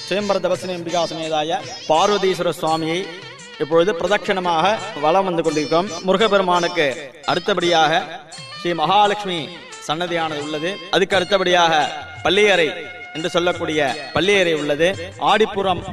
சுயம்பர தபசினி அம்பிகா சமேதாய பார்வதீஸ்வர சுவாமியை இப்பொழுது பிரதட்சணமாக வலம் வந்து கொண்டிருக்கிறோம். முருகப்பெருமானுக்கு அடுத்தபடியாக ஸ்ரீ மகாலட்சுமி சன்னதியானது உள்ளது. அதுக்கு அடுத்தபடியாக பள்ளியறை என்று சொல்லக்கூடிய பள்ளியறை உள்ளது. ஆடிப்புறம்